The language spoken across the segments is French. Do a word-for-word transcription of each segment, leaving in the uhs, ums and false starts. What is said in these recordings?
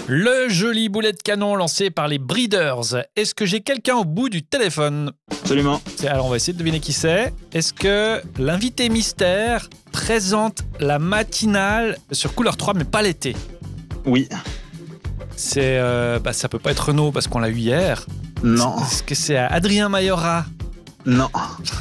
Le joli boulet de canon lancé par les Breeders. Est-ce que j'ai quelqu'un au bout du téléphone ? Absolument. Alors on va essayer de deviner qui c'est. Est-ce que l'invité mystère présente la matinale sur Couleur trois mais pas l'été ? Oui. C'est, euh, bah, ça peut pas être Renaud parce qu'on l'a eu hier. Non. Est-ce que c'est Adrien Mayora ? Non.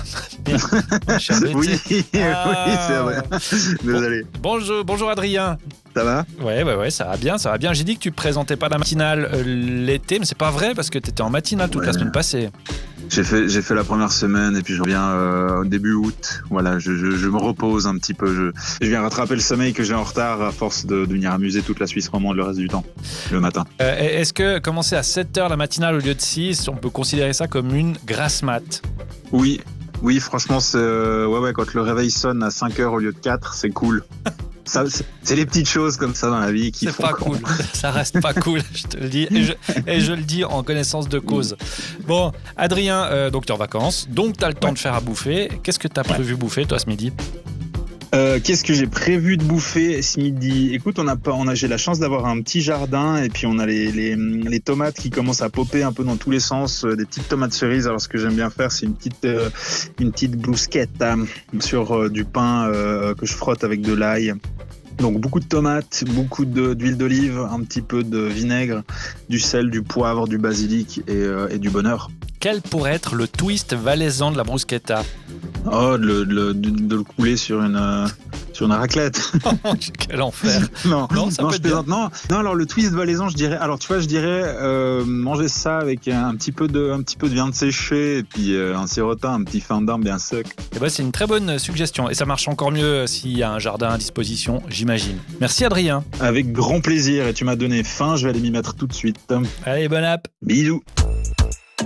oui, oui, ah. oui, c'est vrai. Désolé. Bon, bonjour, bonjour Adrien. Ça va ? Ouais, ouais, ouais, ça va bien, ça va bien. J'ai dit que tu présentais pas la matinale euh, l'été, mais c'est pas vrai parce que tu étais en matinale toute ouais. la semaine passée. J'ai fait, j'ai fait la première semaine et puis je reviens euh, au début août. Voilà, je, je, je me repose un petit peu. Je, je viens rattraper le sommeil que j'ai en retard à force de, de venir amuser toute la Suisse romande le reste du temps, le matin. Euh, est-ce que commencer à sept heures la matinale au lieu de six, on peut considérer ça comme une grasse mat ? Oui, oui, franchement, c'est, euh, ouais, ouais, quand le réveil sonne à cinq heures au lieu de quatre, c'est cool. Ça, c'est, c'est les petites choses comme ça dans la vie qui c'est font pas qu'on... cool, ça reste pas cool, je te le dis, et je, et je le dis en connaissance de cause. Bon, Adrien, euh, donc tu es en vacances, donc tu as le temps ouais. de faire à bouffer. Qu'est-ce que tu as prévu ouais. bouffer, toi, ce midi ? Euh, qu'est-ce que j'ai prévu de bouffer ce midi ? Écoute, on a pas, on a, j'ai la chance d'avoir un petit jardin et puis on a les, les, les tomates qui commencent à popper un peu dans tous les sens, euh, des petites tomates cerises. Alors ce que j'aime bien faire, c'est une petite, euh, une petite blousquette hein, sur euh, du pain euh, que je frotte avec de l'ail. Donc beaucoup de tomates, beaucoup de, d'huile d'olive, un petit peu de vinaigre, du sel, du poivre, du basilic et, euh, et du beurre. Quel pourrait être le twist valaisan de la bruschetta ? Oh, de, de, de, de le couler sur une, euh, sur une raclette. Oh, quel enfer. Non, non, ça non, peut je être bien. non, non, alors le twist valaisan, je dirais, alors tu vois, je dirais euh, manger ça avec un, un petit peu de, un petit peu de viande séchée et puis euh, un sirotin, un petit fin d'arme bien sec. Et ben, c'est une très bonne suggestion et ça marche encore mieux s'il y a un jardin à disposition, j'imagine. Merci Adrien. Avec grand plaisir et tu m'as donné faim, je vais aller m'y mettre tout de suite. Allez, bonne app. Bisous.